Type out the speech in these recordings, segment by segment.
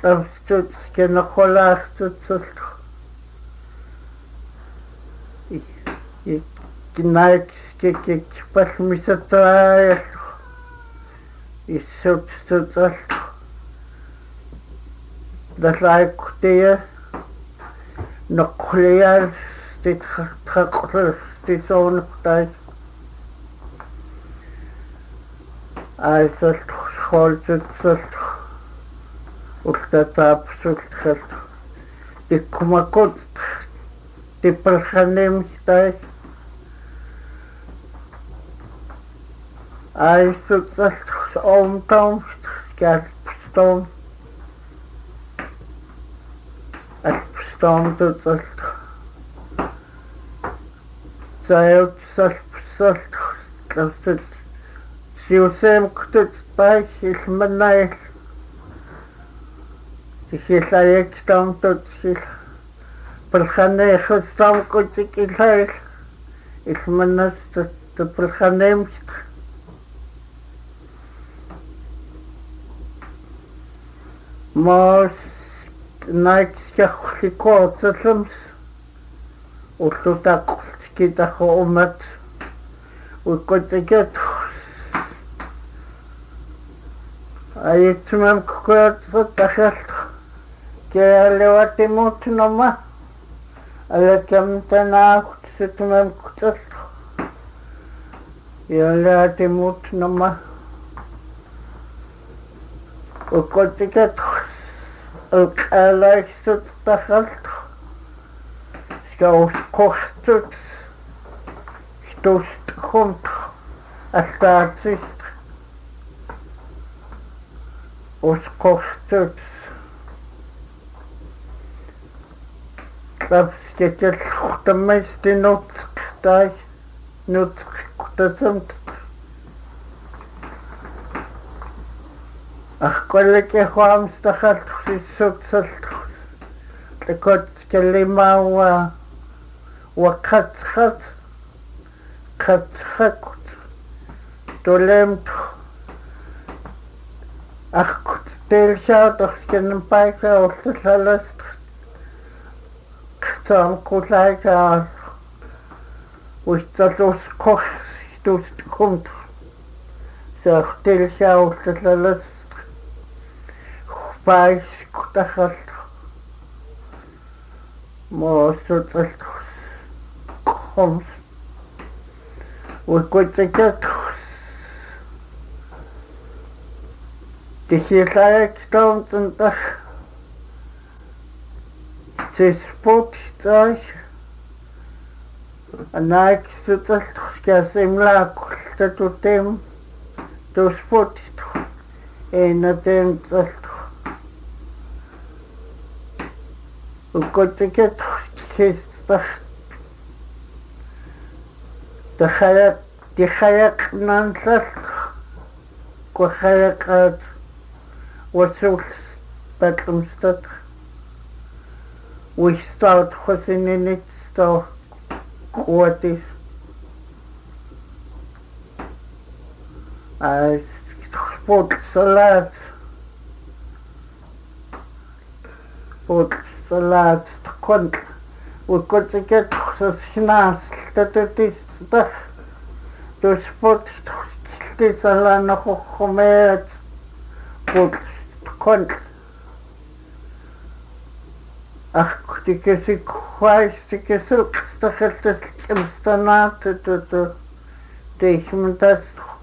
Lavstut kenaqolaartutsul kinaik kik palmisataayal issutsutsal daslaikkutia noqlial titqaqrl tisoornertai aisal xooltsutsal ultataapsultral tikkumakut tipalxanemixtai aisutsal omtaum kalpstom alpstom tutsal sayutsal tlafsut siusem kutut pai ilmanai Sihlayek tam tot sil perkhane khustam kuchik ilay ismanas to perkhanem mas night skakliko tslums ututak kita khomat ukotiket ayitmam kukat takhal Lewati noma alakam tanah setumam kutas lewati noma ukotikat alai sut tahal skaus kostut stust kommt astatsist os kostut Lapsketel khtamesti nutqtai nutqtasamt akhkolleke khamstakhal sisutsal tekot kalimawa wa khathat tolemt akhkot telshaat akhkenpaika ortsalas Sam kulaika ustalus koch stust kommt sagtel schautlalas pais kutahal mosutl koms ukotsakat Tihilaik stamtentach Sport Zeug Nike sutsal skasimla kultatutem to sport enatem tsal ukotiket kistach تخيق ننسل كخيقات وصول باتلمستد ويستاوت خسينينيت ستاو قواتيس سبوت صلاة كنت وكنت كت خصوص ناس تتتيس تخ تو سبوت صلاة نخو خميت كنت تكسي كويس تكسي استخلت المستنات تيشمتاس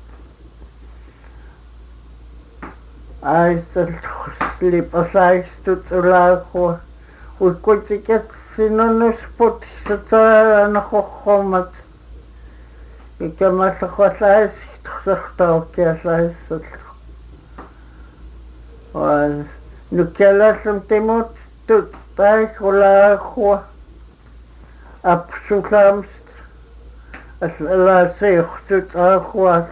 عايز اللي بصايش تتلاقوا وكنت كتسينو نسبوت ستار أنا خمت كما تخصايش تخصختاو كيسايش ونكالاسم تيموت تتايش ولا أخوة أبسوكامست لا سيخ تتاخوات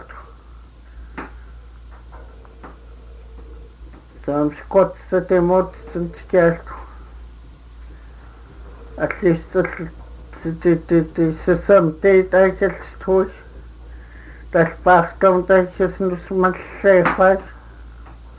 Sam skott det emot som skjelt. At least det samtidigt er helt stort. Der sparker om det ikke som man ser faktisk.